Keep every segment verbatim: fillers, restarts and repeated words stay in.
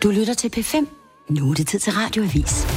Du lytter til P fem. Nu er det tid til Radioavis.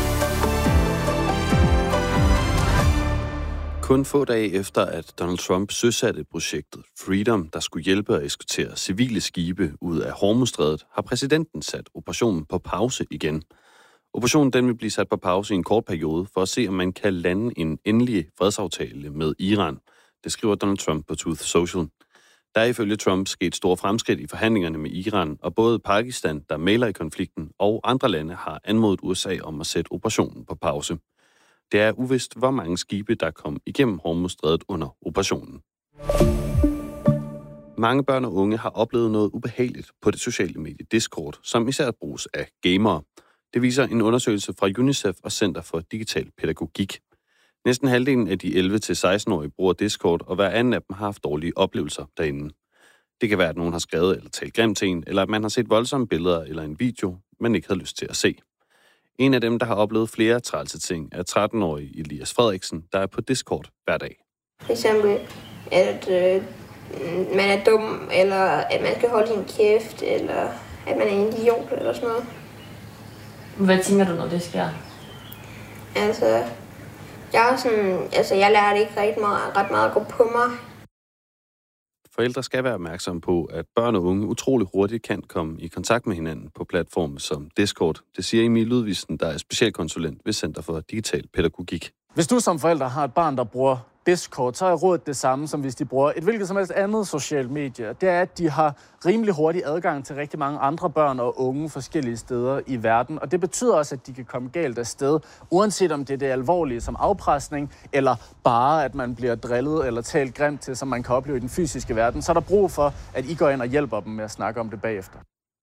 Kun få dage efter, at Donald Trump søsatte projektet Freedom, der skulle hjælpe at eskortere civile skibe ud af Hormuzstrædet, har præsidenten sat operationen på pause igen. Operationen den vil blive sat på pause i en kort periode for at se, om man kan lande en endelig fredsaftale med Iran. Det skriver Donald Trump på Truth Social. Der er ifølge Trump sket store fremskridt i forhandlingerne med Iran, og både Pakistan, der mægler i konflikten, og andre lande har anmodet U S A om at sætte operationen på pause. Det er uvist, hvor mange skibe, der kom igennem Hormuzstrædet under operationen. Mange børn og unge har oplevet noget ubehageligt på det sociale medie Discord, som især bruges af gamere. Det viser en undersøgelse fra UNICEF og Center for Digital Pædagogik. Næsten halvdelen af de elleve til seksten-årige bruger Discord, og hver anden af dem har haft dårlige oplevelser derinde. Det kan være, at nogen har skrevet eller talt grimt til en, eller at man har set voldsomme billeder eller en video, man ikke havde lyst til at se. En af dem, der har oplevet flere trælse ting, er tretten-årige Elias Frederiksen, der er på Discord hver dag. For eksempel, at øh, man er dum, eller at man skal holde sin kæft, eller at man er en idiot, eller sådan noget. Hvad tænker du, når det sker? Altså, jeg, er sådan, altså, jeg lærer det ikke ret meget, ret meget at gå på mig. Forældre skal være opmærksomme på, at børn og unge utrolig hurtigt kan komme i kontakt med hinanden på platforme som Discord. Det siger Emil Ludvigsen, der er specialkonsulent ved Center for Digital Pædagogik. Hvis du som forælder har et barn, der bruger Discord, så er rådet det samme, som hvis de bruger et hvilket som helst andet socialt medie. Det er, at de har rimelig hurtig adgang til rigtig mange andre børn og unge forskellige steder i verden. Og det betyder også, at de kan komme galt af sted, uanset om det er det alvorlige som afpresning, eller bare, at man bliver drillet eller talt grimt til, som man kan opleve i den fysiske verden. Så er der brug for, at I går ind og hjælper dem med at snakke om det bagefter.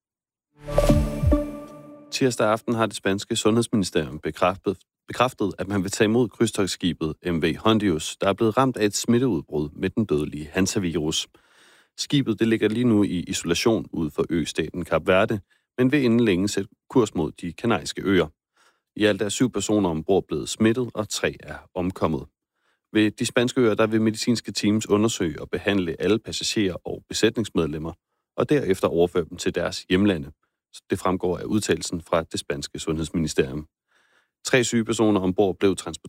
Tirsdag aften har det spanske sundhedsministerium bekræftet, bekræftet, at man vil tage imod krydstogtskibet M V Hondius, der er blevet ramt af et smitteudbrud med den dødelige Hansa-virus. Skibet det ligger lige nu i isolation ud for østaten Kap Verde, men vil inden længe sætte kurs mod de kanariske øer. I alt er syv personer ombord blevet smittet, og tre er omkommet. Ved de spanske øer der vil medicinske teams undersøge og behandle alle passagerer og besætningsmedlemmer, og derefter overføre dem til deres hjemlande. Det fremgår af udtalelsen fra det spanske sundhedsministerium. Tre syge personer ombord blev transporteret